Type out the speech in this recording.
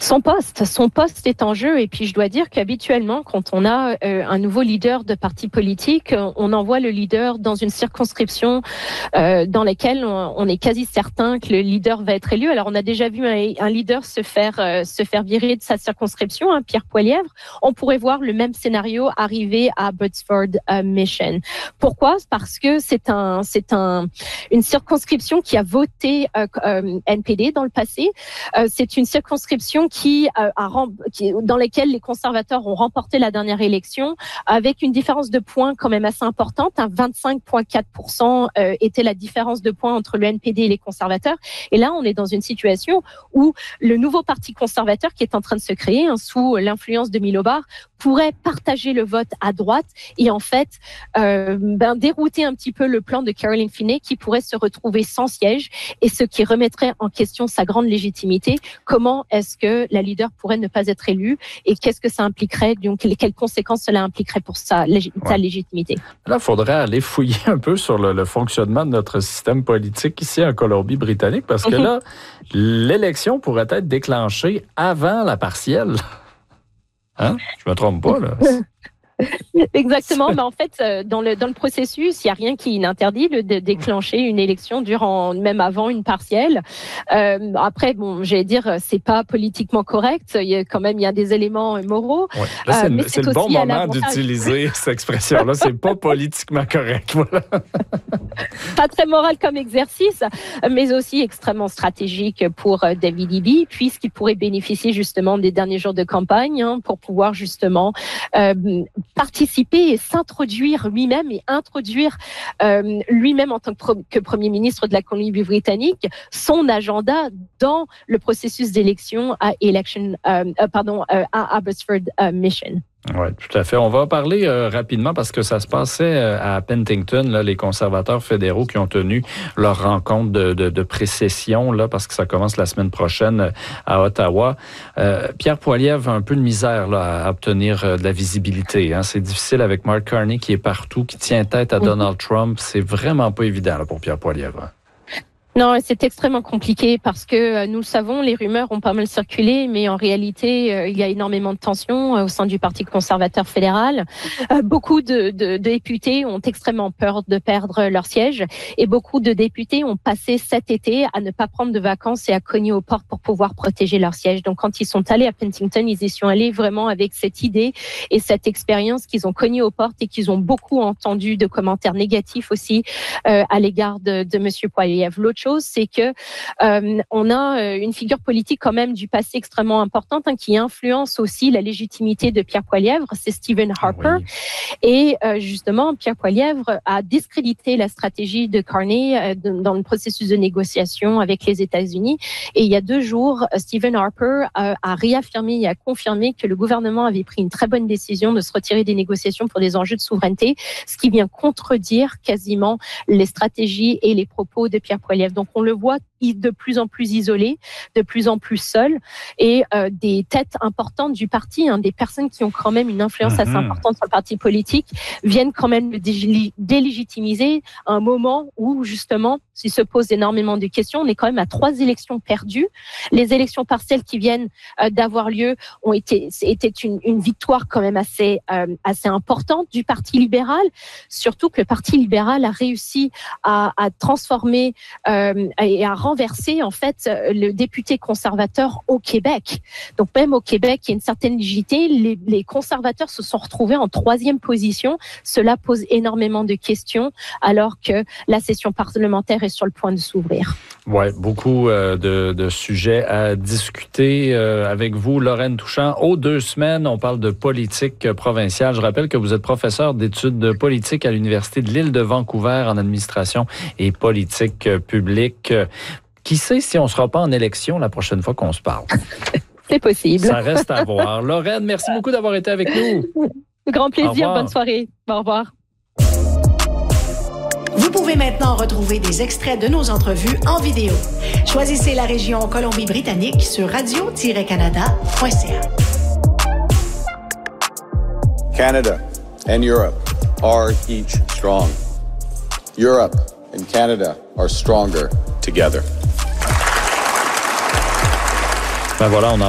Son poste est en jeu. Et puis, je dois dire qu'habituellement, quand on a un nouveau leader de parti politique, on envoie le leader dans une circonscription dans laquelle on est quasi certain que le leader va être élu. Alors, on a déjà vu un leader se faire virer de sa circonscription, Pierre Poilievre. On pourrait voir le même scénario arriver à Abbotsford Mission. Pourquoi? Parce que c'est une circonscription qui a voté NPD dans le passé. C'est une circonscription dans laquelle les conservateurs ont remporté la dernière élection avec une différence de points quand même assez importante. 25,4% était la différence de points entre le NPD et les conservateurs. Et là, on est dans une situation où le nouveau parti conservateur qui est en train de se créer sous l'influence de Milobar pourrait partager le vote à droite et en fait dérouter un petit peu le plan de Caroline Finney qui pourrait se retrouver sans siège et ce qui remettrait en question sa grande légitimité. Comment est-ce que la leader pourrait ne pas être élue et qu'est-ce que ça impliquerait, donc quelles conséquences cela impliquerait pour sa légitimité? Là, il faudrait aller fouiller un peu sur le fonctionnement de notre système politique ici en Colombie-Britannique parce que là, l'élection pourrait être déclenchée avant la partielle. Hein? Je me trompe pas, là. Exactement, mais en fait, dans le processus, il n'y a rien qui n'interdit de déclencher une élection même avant une partielle. Après, j'allais dire, c'est pas politiquement correct. Il y a des éléments moraux. Ouais. Là, c'est le bon moment d'utiliser cette expression-là. C'est pas politiquement correct. Voilà. Pas très moral comme exercice, mais aussi extrêmement stratégique pour David Eby, puisqu'il pourrait bénéficier justement des derniers jours de campagne pour pouvoir justement participer et s'introduire lui-même et introduire lui-même en tant que Premier ministre de la Colombie-Britannique son agenda dans le processus d'élection à Abbotsford Mission. Oui, tout à fait. On va parler rapidement parce que ça se passait à Penticton, là, les conservateurs fédéraux qui ont tenu leur rencontre de pré-session, là, parce que ça commence la semaine prochaine à Ottawa. Pierre Poilievre a un peu de misère là, à obtenir de la visibilité. Hein. C'est difficile avec Mark Carney qui est partout, qui tient tête à Donald Trump. C'est vraiment pas évident là, pour Pierre Poilievre. Non, c'est extrêmement compliqué parce que nous le savons, les rumeurs ont pas mal circulé, mais en réalité, il y a énormément de tensions au sein du Parti conservateur fédéral. Beaucoup de députés ont extrêmement peur de perdre leur siège et beaucoup de députés ont passé cet été à ne pas prendre de vacances et à cogner aux portes pour pouvoir protéger leur siège. Donc, quand ils sont allés à Penticton, ils y sont allés vraiment avec cette idée et cette expérience qu'ils ont cogné aux portes et qu'ils ont beaucoup entendu de commentaires négatifs aussi à l'égard de Monsieur Poilievre. L'autre chose, c'est que on a une figure politique quand même du passé extrêmement importante qui influence aussi la légitimité de Pierre Poilievre, c'est Stephen Harper. Oui. Et justement, Pierre Poilievre a discrédité la stratégie de Carney dans le processus de négociation avec les États-Unis. Et il y a 2 jours, Stephen Harper a réaffirmé et a confirmé que le gouvernement avait pris une très bonne décision de se retirer des négociations pour des enjeux de souveraineté, ce qui vient contredire quasiment les stratégies et les propos de Pierre Poilievre. Donc, on le voit de plus en plus isolé, de plus en plus seul, et des têtes importantes du parti, des personnes qui ont quand même une influence assez importante sur le parti politique, viennent quand même le délégitimiser à un moment où, justement, il se pose énormément de questions. On est quand même à 3 élections perdues. Les élections partielles qui viennent d'avoir lieu étaient une victoire quand même assez importante du Parti libéral, surtout que le Parti libéral a réussi à transformer et à renverser en fait le député conservateur au Québec. Donc même au Québec, il y a une certaine légitimité. Les conservateurs se sont retrouvés en 3e position. Cela pose énormément de questions alors que la session parlementaire est sur le point de s'ouvrir. Oui, beaucoup de sujets à discuter avec vous, Lorraine Touchant. Aux 2 semaines, on parle de politique provinciale. Je rappelle que vous êtes professeur d'études politiques à l'Université de l'Île de Vancouver en administration et politique publique. Qui sait si on ne sera pas en élection la prochaine fois qu'on se parle? C'est possible. Ça reste à voir. Lorraine, merci beaucoup d'avoir été avec nous. Grand plaisir. Bonne soirée. Au revoir. Vous pouvez maintenant retrouver des extraits de nos entrevues en vidéo. Choisissez la région Colombie-Britannique sur radio-canada.ca. Canada and Europe are each strong. Europe and Canada are stronger together. Ben voilà, on en